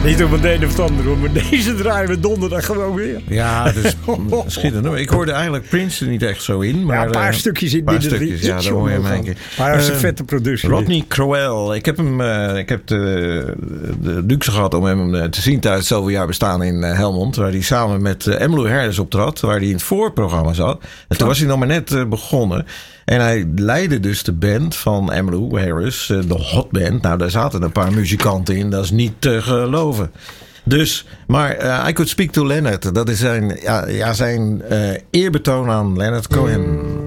Niet om het een of het andere, maar deze draaien we donderdag gewoon weer. Ja, dus schitterend. Ik hoorde eigenlijk Prince er niet echt zo in. Maar, een paar stukjes in binnen stukjes, ja, daar hoor je hem een keer. Maar dat is een vette productie. Rodney Crowell. Ik heb de luxe gehad om hem te zien tijdens zoveel jaar bestaan in Helmond. Waar hij samen met Emmylou Harris optrad. Waar hij in het voorprogramma zat. En toen was hij nog maar net begonnen. En hij leidde dus de band van Emmylou Harris, de Hot Band. Nou, daar zaten een paar muzikanten in. Dat is niet te geloven. Dus, maar I Could Speak to Leonard. Dat is zijn eerbetoon aan Leonard Cohen.